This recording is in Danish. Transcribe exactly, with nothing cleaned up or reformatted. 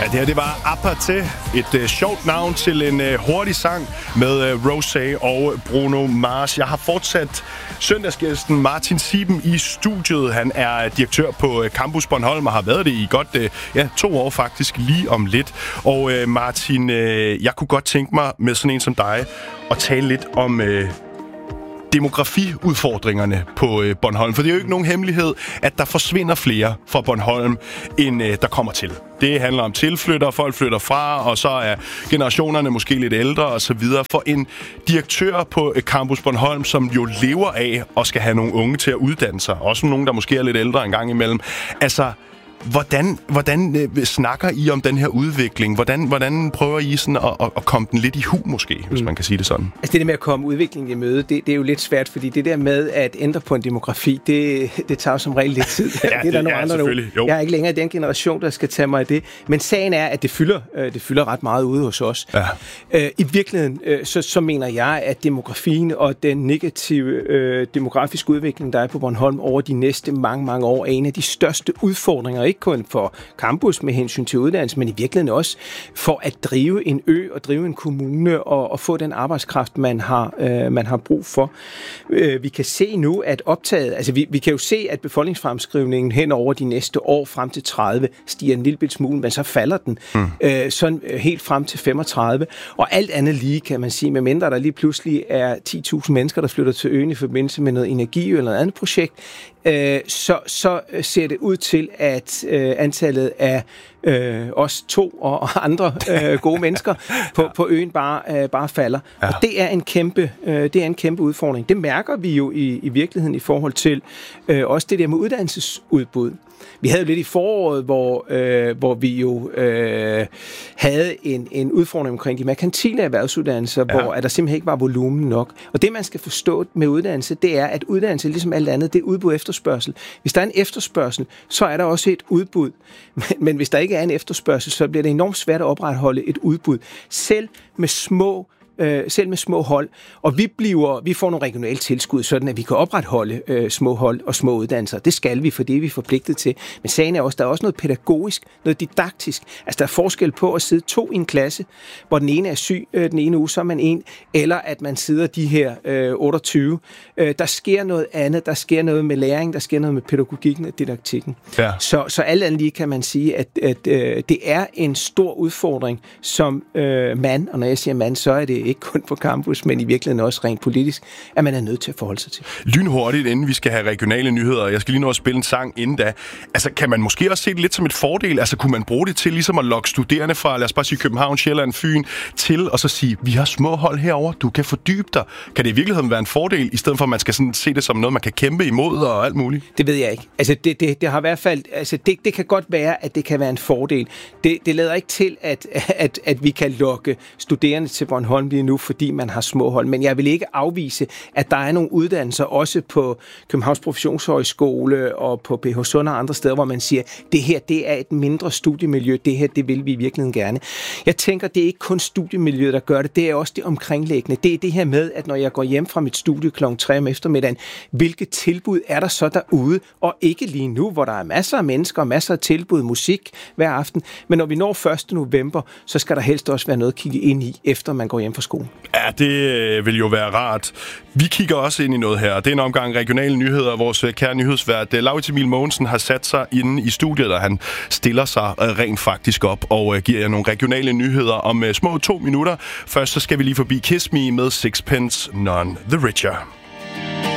Ja, det her, det var Aparté. Et uh, sjovt navn til en uh, hurtig sang med uh, Rosé og Bruno Mars. Jeg har fortsat søndagsgæsten Martin Sieben i studiet. Han er direktør på uh, Campus Bornholm og har været det i godt uh, ja, to år faktisk lige om lidt. Og uh, Martin, uh, jeg kunne godt tænke mig med sådan en som dig at tale lidt om Uh, demografiudfordringerne på øh, Bornholm. For det er jo ikke nogen hemmelighed, at der forsvinder flere fra Bornholm, end øh, der kommer til. Det handler om tilflyttere, folk flytter fra, og så er generationerne måske lidt ældre og så videre. For en direktør på øh, Campus Bornholm, som jo lever af og skal have nogle unge til at uddanne sig, også nogen, der måske er lidt ældre en gang imellem. Altså, Hvordan, hvordan øh, snakker I om den her udvikling? Hvordan, hvordan prøver I sådan at, at, at komme den lidt i hu, måske, hvis mm. man kan sige det sådan? Altså det der med at komme udviklingen i møde, det, det er jo lidt svært, fordi det der med at ændre på en demografi, det, det tager som regel lidt tid. ja, det er det, der nogle ja, andre nu. Jeg er ikke længere den generation, der skal tage mig af det. Men sagen er, at det fylder, øh, det fylder ret meget ude hos os. Ja. Øh, I virkeligheden, øh, så, så mener jeg, at demografien og den negative øh, demografiske udvikling, der er på Bornholm over de næste mange, mange år, er en af de største udfordringer, ikke kun for campus med hensyn til uddannelse, men i virkeligheden også for at drive en ø og drive en kommune og, og få den arbejdskraft, man har, øh, man har brug for. Øh, vi kan se nu, at optaget, altså vi, vi kan jo se, at befolkningsfremskrivningen hen over de næste år frem til tredive stiger en lille smule, men så falder den mm. øh, sådan helt frem til femogtredive. Og alt andet lige, kan man sige, medmindre der lige pludselig er ti tusind mennesker, der flytter til øen i forbindelse med noget energi eller noget andet projekt, øh, så, så ser det ud til, at øh, antallet af øh, os to og andre øh, gode mennesker på, på øen bare, øh, bare falder. Ja. Og det er en kæmpe, øh, det er en kæmpe udfordring. Det mærker vi jo i, i virkeligheden i forhold til øh, også det der med uddannelsesudbud. Vi havde jo lidt i foråret, hvor, øh, hvor vi jo øh, havde en, en udfordring omkring de merkantile erhvervsuddannelser, ja. hvor at der simpelthen ikke var volumen nok. Og det, man skal forstå med uddannelse, det er, at uddannelse, ligesom alt andet, det er udbud og efterspørgsel. Hvis der er en efterspørgsel, så er der også et udbud. Men, men hvis der ikke er en efterspørgsel, så bliver det enormt svært at opretholde et udbud. Selv med små Øh, selv med små hold, og vi bliver, vi får nogle regionale tilskud, sådan at vi kan opretholde øh, små hold og små uddannelser. Det skal vi, for det er vi forpligtet til. Men sagen er også, der er også noget pædagogisk, noget didaktisk. Altså der er forskel på at sidde to i en klasse, hvor den ene er syg, øh, den ene uge, så er man en, eller at man sidder de her øh, otteogtyve. Øh, der sker noget andet, der sker noget med læring, der sker noget med pædagogikken og didaktikken. Ja. Så, så alt andet lige kan man sige, at, at øh, det er en stor udfordring som øh, mand, og når jeg siger mand, så er det ikke kun på campus, men i virkeligheden også rent politisk, at man er nødt til at forholde sig til. Lynhurtigt, inden vi skal have regionale nyheder, jeg skal lige nå at spille en sang inden da. Altså, kan man måske også se det lidt som et fordel? Altså, kunne man bruge det til ligesom at lokke studerende fra, lad os bare sige København, Sjælland, Fyn, til og så sige, vi har små hold herover, du kan fordybe dig. Kan det i virkeligheden være en fordel, i stedet for at man skal sådan se det som noget, man kan kæmpe imod og alt muligt? Det ved jeg ikke. Altså, det, det, det har i hvert fald, altså, det, det kan godt være, at det kan være en fordel. Det, det lader ikke til, at, at, at vi kan lokke studerende til Bornholm lige nu, fordi man har små hold. Men jeg vil ikke afvise, at der er nogle uddannelser, også på Københavns Professionshøjskole og på P H Sund og andre steder, hvor man siger, det her, det er et mindre studiemiljø, det her, det vil vi i virkeligheden gerne. Jeg tænker, det er ikke kun studiemiljøet, der gør det, det er også det omkringliggende. Det er det her med, at når jeg går hjem fra mit studie klokken tre om eftermiddagen, hvilke tilbud er der så derude? Og ikke lige nu, hvor der er masser af mennesker og masser af tilbud, musik hver aften. Men når vi når første november, så skal der helst også være noget at kigge ind i, efter man går hjem fra skolen. Ja, det vil jo være rart. Vi kigger også ind i noget her. Det er en omgang regionale nyheder. Vores kære nyhedsvært Laurits Emil Mogensen har sat sig inde i studiet, og han stiller sig rent faktisk op og giver jer nogle regionale nyheder om små to minutter. Først så skal vi lige forbi Kiss Me med Sixpence None the Richer.